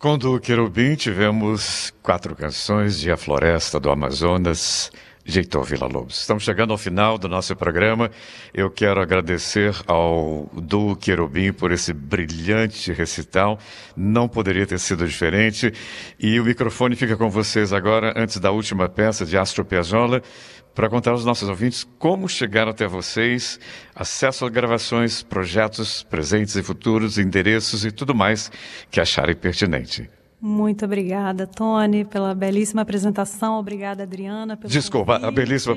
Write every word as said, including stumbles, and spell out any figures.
Com o Querubim tivemos quatro canções de A Floresta do Amazonas, de Heitor Villa-Lobos. Estamos chegando ao final do nosso programa. Eu quero agradecer ao Duo Querubim por esse brilhante recital. Não poderia ter sido diferente. E o microfone fica com vocês agora, antes da última peça de Astor Piazzolla, para contar aos nossos ouvintes como chegar até vocês, acesso a gravações, projetos presentes e futuros, endereços e tudo mais que acharem pertinente. Muito obrigada, Tony, pela belíssima apresentação. Obrigada, Adriana, pelo Desculpa, convite. a belíssima